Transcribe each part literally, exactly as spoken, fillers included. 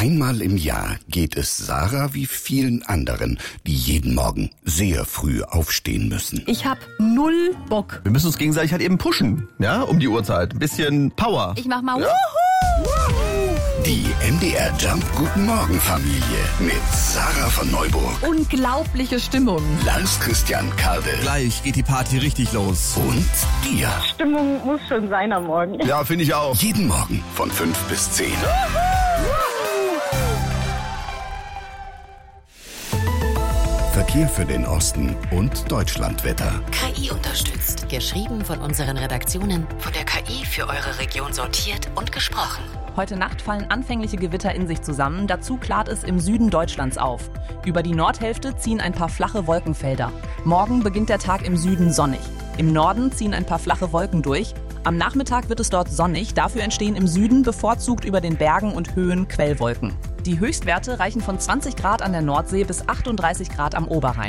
Einmal im Jahr geht es Sarah wie vielen anderen, die jeden Morgen sehr früh aufstehen müssen. Ich hab null Bock. Wir müssen uns gegenseitig halt eben pushen, ja, um die Uhrzeit. Ein bisschen Power. Ich mach mal ja. Wuhu! Die M D R Jump Guten Morgen Familie mit Sarah von Neuburg, Unglaubliche Stimmung. Lars Christian Kade Gleich geht die Party richtig los. und dir. Stimmung muss schon sein am Morgen. Ja, finde ich auch. Jeden Morgen von fünf bis zehn. Verkehr für den Osten und Deutschlandwetter. K I unterstützt. Geschrieben von unseren Redaktionen, von der K I für eure Region sortiert und gesprochen. Heute Nacht fallen anfängliche Gewitter in sich zusammen, dazu klart es im Süden Deutschlands auf. Über die Nordhälfte ziehen ein paar flache Wolkenfelder. Morgen beginnt der Tag im Süden sonnig. Im Norden ziehen ein paar flache Wolken durch. Am Nachmittag wird es dort sonnig, dafür entstehen im Süden bevorzugt über den Bergen und Höhen Quellwolken. Die Höchstwerte reichen von zwanzig Grad an der Nordsee bis achtunddreißig Grad am Oberrhein.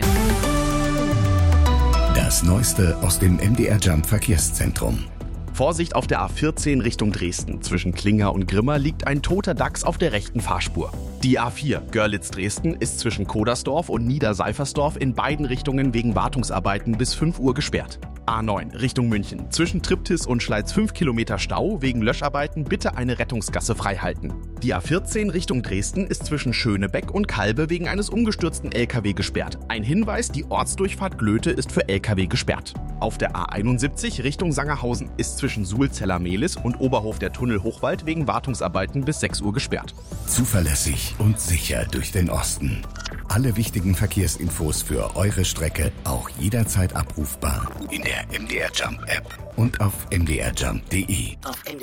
Das Neueste aus dem M D R Jump Verkehrszentrum. Vorsicht auf der A vierzehn Richtung Dresden. Zwischen Klinger und Grimma liegt ein toter Dachs auf der rechten Fahrspur. Die A vier Görlitz-Dresden ist zwischen Kodersdorf und Niederseifersdorf in beiden Richtungen wegen Wartungsarbeiten bis fünf Uhr gesperrt. A neun Richtung München. Zwischen Triptis und Schleiz fünf Kilometer Stau. Wegen Löscharbeiten bitte eine Rettungsgasse freihalten. Die A vierzehn Richtung Dresden ist zwischen Schönebeck und Kalbe wegen eines umgestürzten L K W gesperrt. Ein Hinweis, die Ortsdurchfahrt Glöte ist für L K W gesperrt. Auf der A einundsiebzig Richtung Sangerhausen ist zwischen Suhlzeller-Mehlis und Oberhof der Tunnel Hochwald wegen Wartungsarbeiten bis sechs Uhr gesperrt. Zuverlässig und sicher durch den Osten. Alle wichtigen Verkehrsinfos für eure Strecke auch jederzeit abrufbar in der M D R Jump App und auf m d r jump punkt d e. Auf M D